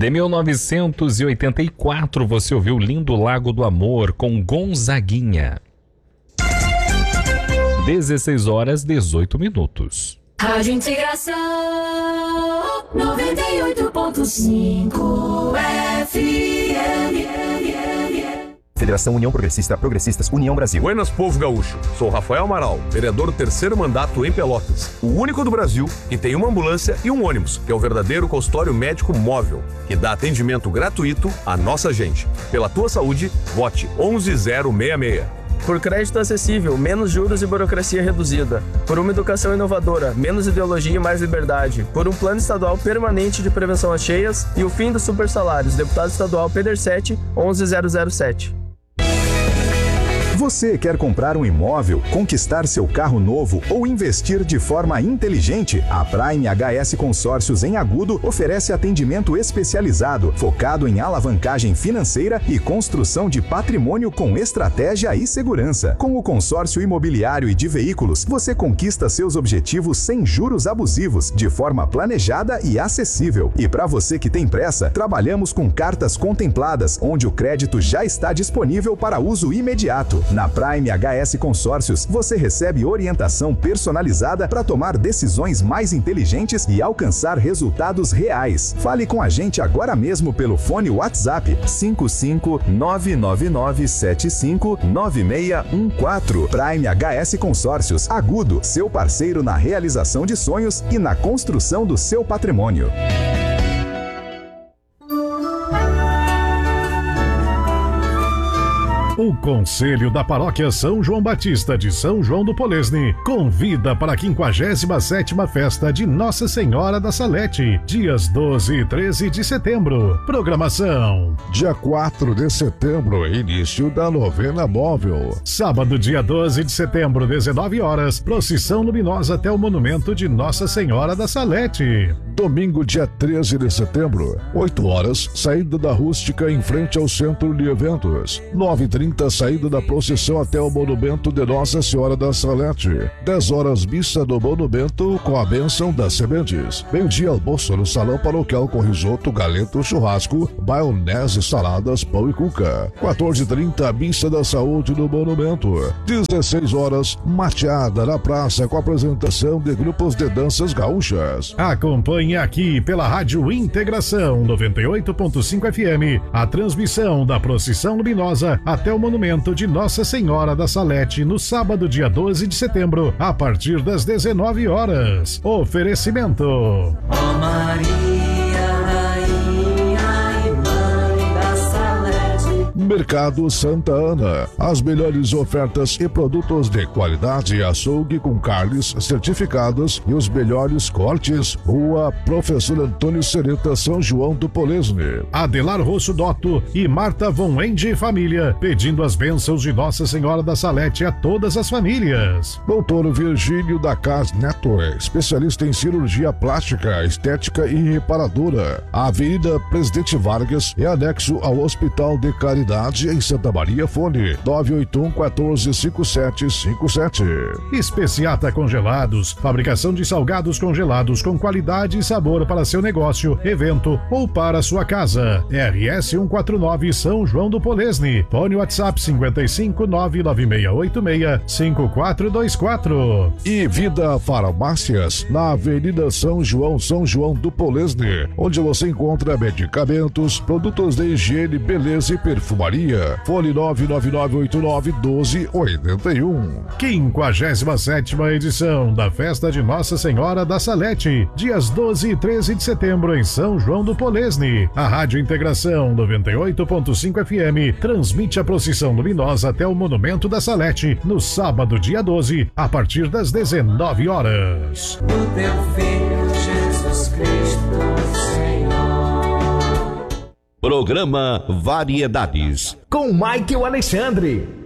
De 1984, você ouviu Lindo Lago do Amor com Gonzaguinha. 16 horas 18 minutos. Rádio Integração 98.5 FM. Federação União Progressista, Progressistas, União Brasil. Buenas, povo gaúcho. Sou Rafael Amaral, vereador do terceiro mandato em Pelotas. O único do Brasil que tem uma ambulância e um ônibus, que é o verdadeiro consultório médico móvel, que dá atendimento gratuito à nossa gente. Pela tua saúde, vote 11066. Por crédito acessível, menos juros e burocracia reduzida. Por uma educação inovadora, menos ideologia e mais liberdade. Por um plano estadual permanente de prevenção às cheias e o fim dos supersalários. Deputado estadual Pedersete, 11007. Você quer comprar um imóvel, conquistar seu carro novo ou investir de forma inteligente? A Prime HS Consórcios em Agudo oferece atendimento especializado, focado em alavancagem financeira e construção de patrimônio com estratégia e segurança. Com o consórcio imobiliário e de veículos, você conquista seus objetivos sem juros abusivos, de forma planejada e acessível. E para você que tem pressa, trabalhamos com cartas contempladas, onde o crédito já está disponível para uso imediato. Na Prime HS Consórcios, você recebe orientação personalizada para tomar decisões mais inteligentes e alcançar resultados reais. Fale com a gente agora mesmo pelo fone WhatsApp 55999759614. Prime HS Consórcios, Agudo, seu parceiro na realização de sonhos e na construção do seu patrimônio. O Conselho da Paróquia São João Batista de São João do Polesne convida para a 57ª Festa de Nossa Senhora da Salete, dias 12 e 13 de setembro. Programação: dia 4 de setembro, início da novena móvel. Sábado, dia 12 de setembro, 19 horas, procissão luminosa até o monumento de Nossa Senhora da Salete. Domingo, dia 13 de setembro, 8 horas, saída da rústica em frente ao centro de eventos. 9h30, saída da procissão até o monumento de Nossa Senhora da Salete. 10 horas, missa do monumento com a bênção das sementes. Meio-dia, almoço no salão paroquial com risoto, galeto, churrasco, maionese, saladas, pão e cuca. 14h30, missa da saúde no monumento. 16 horas, mateada na praça com apresentação de grupos de danças gaúchas. Acompanhe aqui pela Rádio Integração 98.5 FM a transmissão da procissão luminosa até o monumento de Nossa Senhora da Salete no sábado, dia 12 de setembro, a partir das 19 horas. Oferecimento: Ó Maria, Rainha e Mãe da Salete. Mercado Santa Ana, as melhores ofertas e produtos de qualidade, açougue com carnes certificadas e os melhores cortes. Rua Professor Antônio Sereta, São João do Polesne. Adelar Rosso Dotto e Marta Von Ende Família, pedindo as bênçãos de Nossa Senhora da Salete a todas as famílias. Doutor Virgílio da Cas Neto, especialista em cirurgia plástica, estética e reparadora. Avenida Presidente Vargas é anexo ao Hospital de Caridade em Santa Maria. Fone 981-145757. Especiata Congelados, fabricação de salgados congelados com qualidade e sabor para seu negócio, evento ou para sua casa. RS 149 São João do Polesne. Fone WhatsApp 55996865424. E Vida Farmácias, na Avenida São João do Polesne, onde você encontra medicamentos, produtos de higiene, beleza e perfumaria. Fone 999891281. 57ª edição da Festa de Nossa Senhora da Salete, dias 12 e 13 de setembro em São João do Polesne. A Rádio Integração 98.5 FM transmite a procissão luminosa até o Monumento da Salete no sábado, dia 12, a partir das 19 horas. Do teu Filho Jesus Cristo, Senhor. Programa Variedades com Michael Alexandre.